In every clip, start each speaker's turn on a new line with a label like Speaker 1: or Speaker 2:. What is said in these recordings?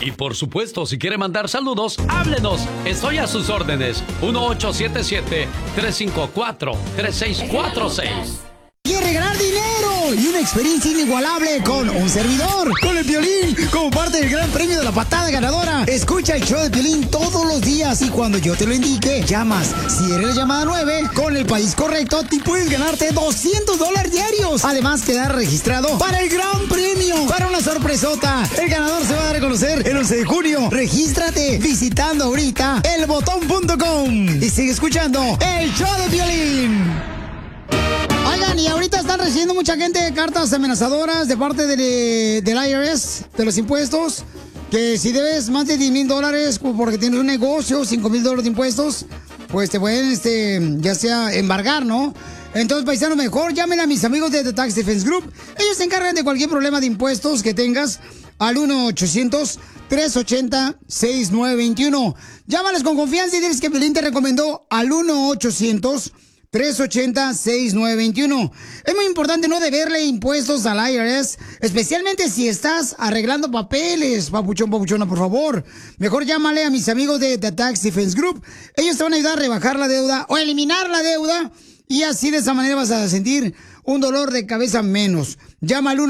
Speaker 1: Y por supuesto, si quiere mandar saludos, háblenos. Estoy a sus órdenes. 1877-354-3646.
Speaker 2: Quiere ganar dinero y una experiencia inigualable con un servidor, con el Piolín, como parte del gran premio de la patada ganadora. Escucha el show de Piolín todos los días y cuando yo te lo indique, llamas. Si eres la llamada 9, con el país correcto, te puedes ganarte $200 diarios. Además, quedar registrado para el gran premio, para una sorpresota. El ganador se va a dar a conocer el 11 de junio. Regístrate visitando ahorita elbotón.com y sigue escuchando el show de Piolín. Oigan, y ahorita están recibiendo mucha gente cartas amenazadoras de parte del IRS, de los impuestos, que si debes más de $10,000 porque tienes un negocio, $5,000 de impuestos, pues te pueden, ya sea, embargar, ¿no? Entonces, paisano, mejor llamen a mis amigos de The Tax Defense Group. Ellos se encargan de cualquier problema de impuestos que tengas al 1-800-380-6921. Llámales con confianza y diles que Piolín te recomendó al 1-800-380-6921. Es muy importante no deberle impuestos al IRS, especialmente si estás arreglando papeles, papuchón, papuchona, por favor. Mejor llámale a mis amigos de The Tax Defense Group. Ellos te van a ayudar a rebajar la deuda o eliminar la deuda y así de esa manera vas a sentir un dolor de cabeza menos. Llama al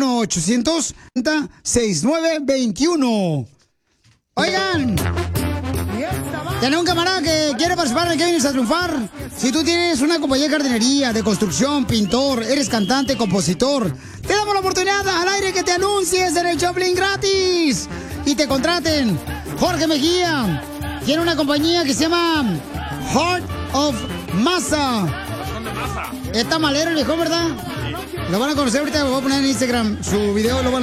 Speaker 2: 1-800-6921. Oigan, tenemos un camarada que quiere participar en ¿Qué vienes a triunfar? Si tú tienes una compañía de jardinería, de construcción, pintor, eres cantante, compositor, te damos la oportunidad al aire que te anuncies en el Choplin gratis y te contraten. Jorge Mejía tiene una compañía que se llama Heart of Masa. Es tamalero el viejo, ¿verdad? Lo van a conocer ahorita, lo voy a poner en Instagram. Su video lo van